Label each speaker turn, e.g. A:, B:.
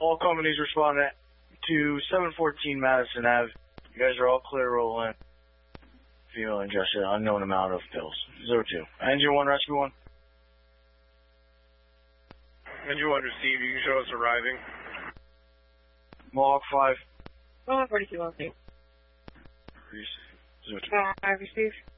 A: All companies respond to 714 Madison Ave. You guys are all clear, roll in. Female ingested unknown amount of pills. 02. Engine 1, rescue 1.
B: Engine 1 received. You can show us arriving.
A: Mohawk 5.
C: Mohawk 42, 02.
A: 02.
C: I received.